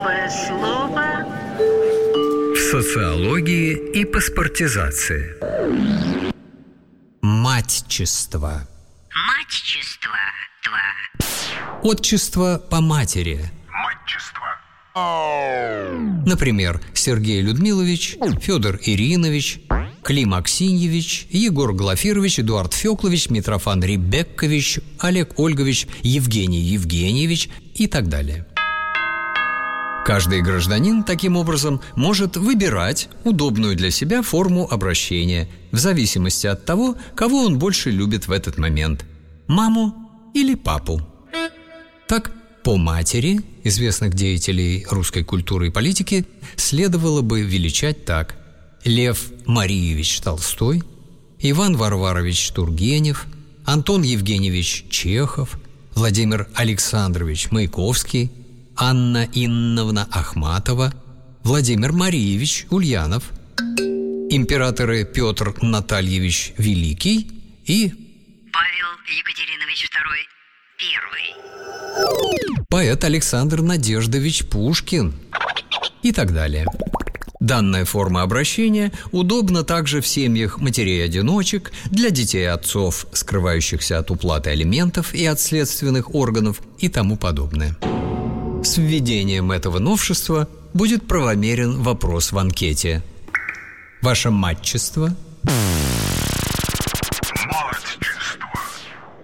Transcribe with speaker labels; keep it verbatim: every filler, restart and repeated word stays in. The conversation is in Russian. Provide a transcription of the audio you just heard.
Speaker 1: Слово
Speaker 2: в социологии и паспортизации.
Speaker 3: Матчество.
Speaker 1: Матчество. Тва.
Speaker 3: Отчество по матери.
Speaker 4: Матчество.
Speaker 3: Например, Сергей Людмилович, Федор Иринович, Клим Аксиньевич, Егор Глафирович, Эдуард Феклович, Митрофан Ребеккович, Олег Ольгович, Евгений Евгеньевич и так далее. Каждый гражданин таким образом может выбирать удобную для себя форму обращения в зависимости от того, кого он больше любит в этот момент – маму или папу. Так, по матери известных деятелей русской культуры и политики следовало бы величать так: Лев Мариевич Толстой, Иван Варварович Тургенев, Антон Евгеньевич Чехов, Владимир Александрович Маяковский, Анна Инновна Ахматова, Владимир Мариевич Ульянов, императоры Петр Натальевич Великий и
Speaker 1: Павел Екатеринович второй Первый,
Speaker 3: поэт Александр Надеждович Пушкин и так далее. Данная форма обращения удобна также в семьях матерей-одиночек, для детей отцов, скрывающихся от уплаты алиментов и от следственных органов и тому подобное. С введением этого новшества будет правомерен вопрос в анкете: ваше матчество?